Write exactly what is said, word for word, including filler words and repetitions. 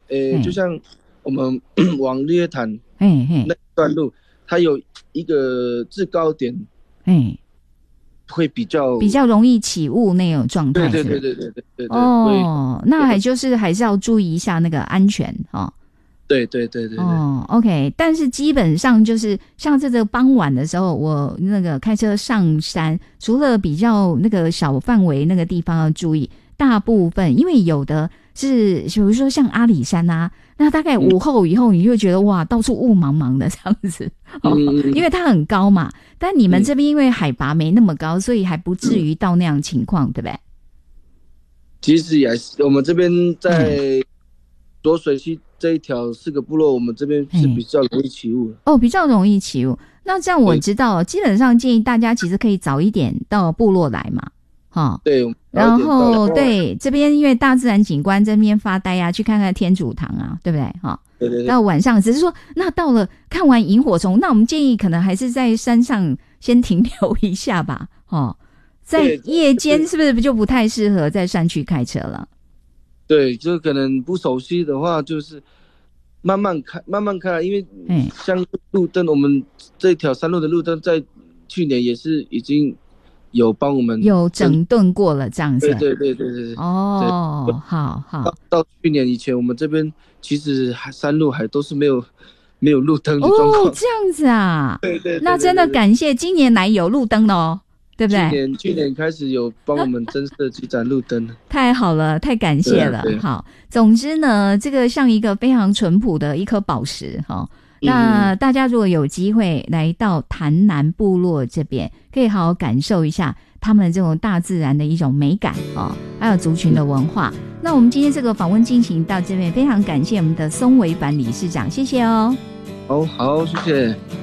诶、欸，就像我们往日月潭那段路，它有一个制高点， 哎， 会比较比较容易起雾那种状态， 对对对对对对对对。 哦，那还就是还是要注意一下那个安全哦。 对对对对对。 哦 ，OK， 但是基本上就是像这个傍晚的时候，我那个开车上山，除了比较那个小范围那个地方要注意，大部分因为有的是，比如说像阿里山啊，那大概午后以后，你就觉得哇，到处雾茫茫的这样子，哦， 嗯、 因为它很高嘛。但你们这边因为海拔没那么高，所以还不至于到那样情况，嗯、对不对？ 其实也是，我们这边在浊水溪这一条四个部落，我们这边是比较容易起雾哦，比较容易起雾。那这样我知道，基本上建议大家其实可以早一点到部落来嘛，哈、哦。 对。 然后对这边因为大自然景观这边发呆啊，去看看天主堂啊，对不对？哈、哦。 对对对。 到晚上只是说，那到了看完萤火虫，那我们建议可能还是在山上先停留一下吧，哦。在夜间是不是就不太适合在山区开车了？ 对，就可能不熟悉的话，就是慢慢开，慢慢开，因为像路灯，我们这条山路的路灯在去年也是已经有帮我们有整顿过了，这样子。 对对对对对。 哦，好好。 到, 到去年以前，我们这边其实山路还都是没有没有路灯的状况。 哦，这样子啊。 对 对, 对, 对, 对。 那真的感谢今年来有路灯了哦。对不对？ 去年去年开始有帮我们增设几盏路灯， 太好了，太感谢了。好，总之呢，这个像一个非常淳朴的一颗宝石哈、哦。那大家如果有机会来到潭南部落这边，可以好好感受一下他们这种大自然的一种美感哦，还有族群的文化。那我们今天这个访问进行到这边，非常感谢我们的松尾坂理事长，谢谢哦。 好好，谢谢。